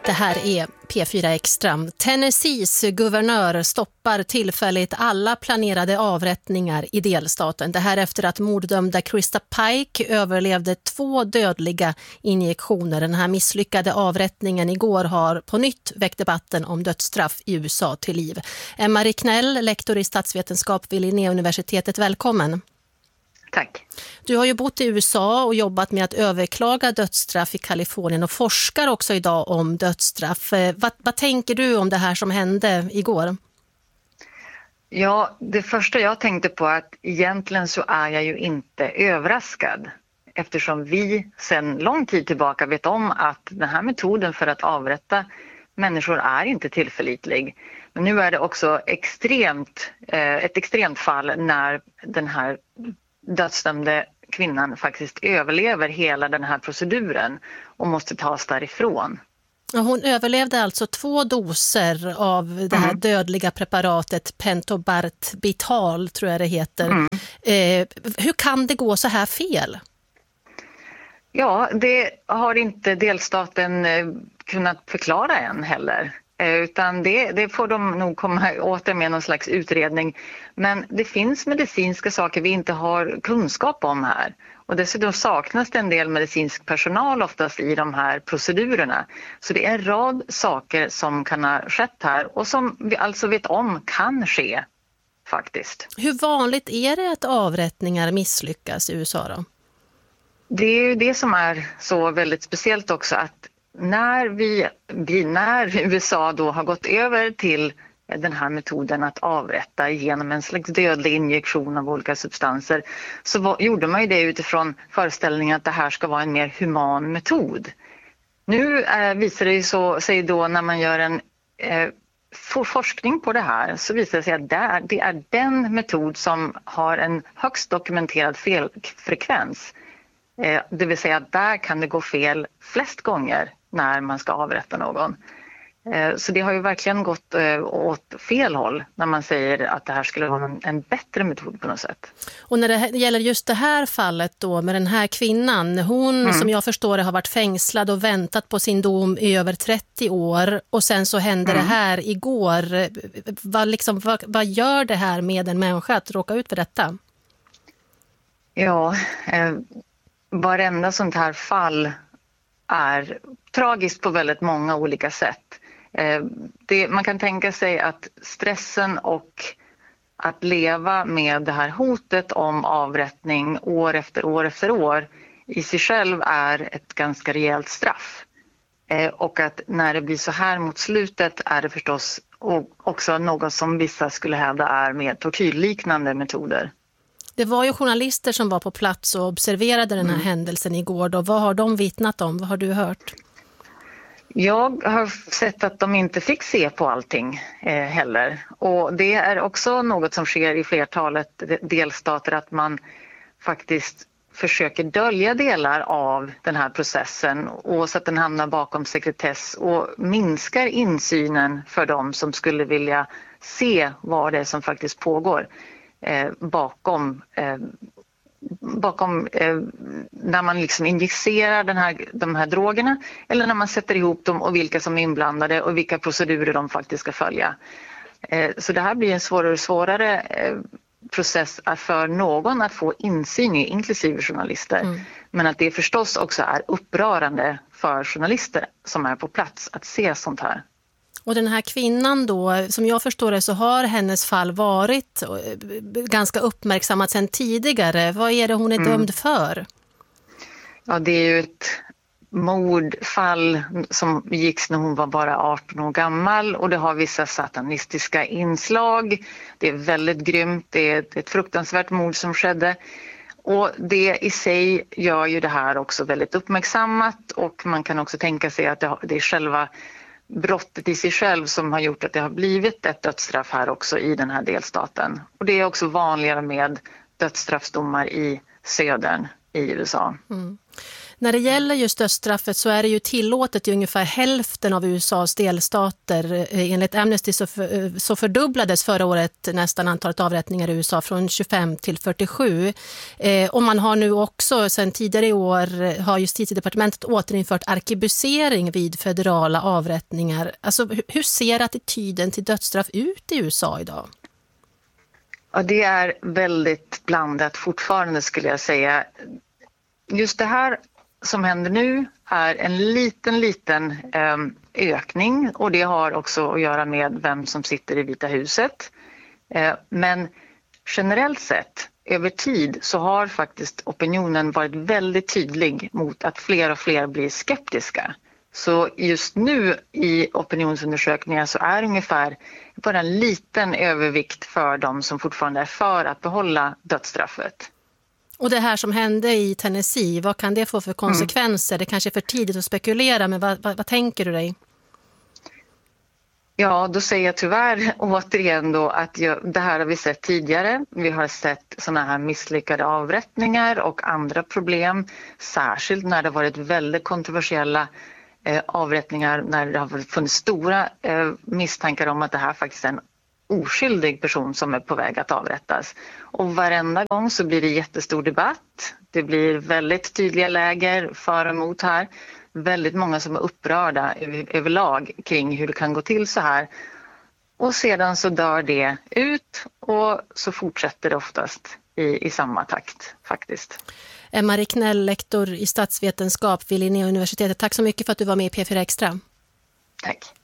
Det här är P4 Extra. Tennessees guvernör stoppar tillfälligt alla planerade avrättningar i delstaten. Det här efter att morddömda Krista Pike överlevde 2 dödliga injektioner. Den här misslyckade avrättningen igår har på nytt väckt debatten om dödsstraff i USA till liv. Emma Ricknell, lektor i statsvetenskap vid Linnéuniversitetet, välkommen. Tack. Du har ju bott i USA och jobbat med att överklaga dödsstraff i Kalifornien och forskar också idag om dödsstraff. Vad tänker du om det här som hände igår? Ja, det första jag tänkte på är att egentligen så är jag ju inte överraskad. Eftersom vi sedan lång tid tillbaka vet om att den här metoden för att avrätta människor är inte tillförlitlig. Men nu är det också ett extremt fall när den här dödsdömde kvinnan faktiskt överlever hela den här proceduren och måste tas därifrån. Hon överlevde alltså 2 doser av det här dödliga preparatet pentobarbital, tror jag det heter. Hur kan det gå så här fel? Ja, det har inte delstaten kunnat förklara än heller. Utan det får de nog komma åter med någon slags utredning. Men det finns medicinska saker vi inte har kunskap om här. Och dessutom saknas det en del medicinsk personal oftast i de här procedurerna. Så det är en rad saker som kan ha skett här och som vi alltså vet om kan ske faktiskt. Hur vanligt är det att avrättningar misslyckas i USA då? Det är ju det som är så väldigt speciellt också, att när USA då har gått över till den här metoden att avrätta genom en slags dödlig injektion av olika substanser, så gjorde man ju det utifrån föreställningen att det här ska vara en mer human metod. Nu visar det sig då när man gör en forskning på det här, så visar det sig att det är den metod som har en högst dokumenterad felfrekvens. Det vill säga att där kan det gå fel flest gånger när man ska avrätta någon. Så det har ju verkligen gått åt fel håll när man säger att det här skulle vara en bättre metod på något sätt. Och när det gäller just det här fallet då med den här kvinnan, hon som jag förstår det har varit fängslad och väntat på sin dom i över 30 år och sen så hände det här igår. Vad gör det här med en människa att råka ut för detta? Ja, varenda sånt här fall är tragiskt på väldigt många olika sätt. Man kan tänka sig att stressen och att leva med det här hotet om avrättning år efter år efter år i sig själv är ett ganska rejält straff. Och att när det blir så här mot slutet är det förstås också något som vissa skulle hävda är med tortyrliknande metoder. Det var ju journalister som var på plats och observerade den här händelsen igår. Då. Vad har de vittnat om? Vad har du hört? Jag har sett att de inte fick se på allting heller. Och det är också något som sker i flertalet delstater, att man faktiskt försöker dölja delar av den här processen och så att den hamnar bakom sekretess och minskar insynen för dem som skulle vilja se vad det är som faktiskt pågår. Bakom när man liksom injicerar de här drogerna eller när man sätter ihop dem och vilka som är inblandade och vilka procedurer de faktiskt ska följa. Så det här blir en svårare och svårare process för någon att få insyn i, inklusive journalister. Men att det förstås också är upprörande för journalister som är på plats att se sånt här. Och den här kvinnan då, som jag förstår det så har hennes fall varit ganska uppmärksammat sedan tidigare. Vad är det hon är dömd för? Ja, det är ju ett mordfall som gick när hon var bara 18 år gammal och det har vissa satanistiska inslag. Det är väldigt grymt, det är ett fruktansvärt mord som skedde. Och det i sig gör ju det här också väldigt uppmärksammat och man kan också tänka sig att det är själva brottet i sig själv som har gjort att det har blivit ett dödsstraff här också i den här delstaten. Och det är också vanligare med dödsstraffsdomar i södern i USA. När det gäller just dödsstraffet så är det ju tillåtet i ungefär hälften av USAs delstater. Enligt Amnesty så fördubblades förra året nästan antalet avrättningar i USA från 25 till 47. Och man har nu också sedan tidigare i år har justitiedepartementet återinfört arkebusering vid federala avrättningar. Alltså, hur ser attityden till dödsstraff ut i USA idag? Ja, det är väldigt blandat fortfarande skulle jag säga. Just det här som händer nu är en liten ökning och det har också att göra med vem som sitter i Vita huset. Men generellt sett över tid så har faktiskt opinionen varit väldigt tydlig mot att fler och fler blir skeptiska. Så just nu i opinionsundersökningar så är ungefär bara en liten övervikt för de som fortfarande är för att behålla dödsstraffet. Och det här som hände i Tennessee, vad kan det få för konsekvenser? Det kanske är för tidigt att spekulera, men vad tänker du dig? Ja, då säger jag tyvärr återigen då att det här har vi sett tidigare. Vi har sett såna här misslyckade avrättningar och andra problem, särskilt när det varit väldigt kontroversiella avrättningar, när det har funnits stora misstankar om att det här faktiskt är en oskyldig person som är på väg att avrättas. Och varenda gång så blir det jättestor debatt. Det blir väldigt tydliga läger för och emot här. Väldigt många som är upprörda överlag kring hur det kan gå till så här. Och sedan så dör det ut och så fortsätter det oftast i samma takt faktiskt. Emma Ricknell, lektor i statsvetenskap vid Linnéuniversitetet. Tack så mycket för att du var med i P4 Extra. Tack.